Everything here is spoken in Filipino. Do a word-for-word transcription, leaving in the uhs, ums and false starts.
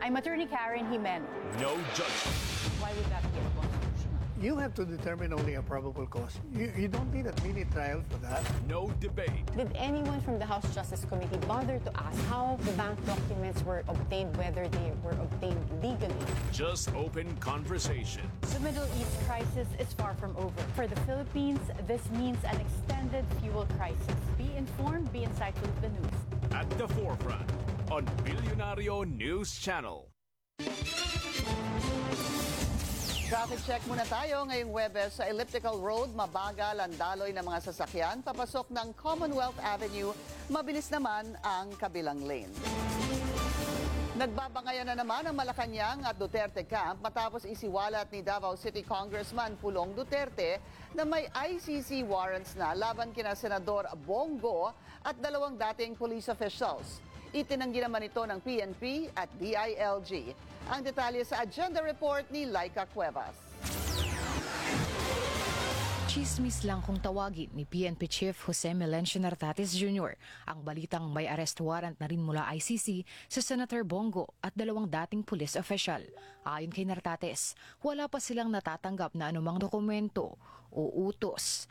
I'm Attorney Karen Jimeno. No judgment. Why would that be unconstitutional? You have to determine only a probable cause. You, you don't need a mini trial for that. No debate. Did anyone from the House Justice Committee bother to ask how the bank documents were obtained, whether they were obtained legally? Just open conversation. The Middle East crisis is far from over. For the Philippines, this means an extended fuel crisis. Be informed, be inside Philippine News. At the forefront on Bilyonaryo News Channel. Traffic check muna tayo ngayong Huwebes sa Elliptical Road. Mabagal ang daloy ng mga sasakyan. Papasok ng Commonwealth Avenue, mabilis naman ang kabilang lane. Nagbabangayan na naman ang Malacanang at Duterte Camp matapos isiwalat ni Davao City Congressman Pulong Duterte na may I C C warrants na laban kina Senador Bongo at dalawang dating police officials. Itinanggi naman ito ng P N P at D I L G. Ang detalye sa agenda report ni Laika Cuevas. Chismis lang kung tawagin ni P N P Chief Jose Melencio Nartates Junior ang balitang may arrest warrant na rin mula I C C sa Senator Bongo at dalawang dating police official. Ayon kay Nartates, wala pa silang natatanggap na anumang dokumento o utos